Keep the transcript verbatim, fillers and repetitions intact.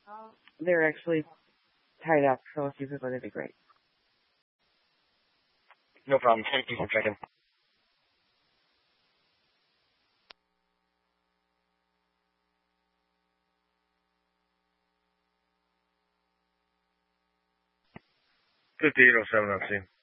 They're actually tied up, so if you could go, that'd be great. No problem. Thank you for checking. fifty-eight oh seven, I've seen.